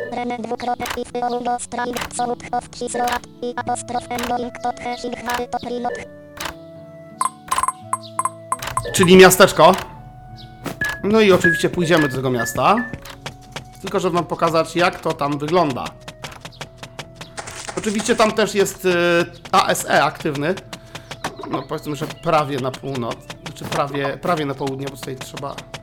René dwukropek i Fyoldo Strike Solut Host Hisloat i apostrof Endoing Tot Hashing Hary to Prilot. Czyli miasteczko. No i oczywiście pójdziemy do tego miasta. Tylko żeby wam pokazać, jak to tam wygląda. Oczywiście tam też jest ASE aktywny. No powiedzmy, że prawie na północ. Znaczy prawie na południe, bo tutaj trzeba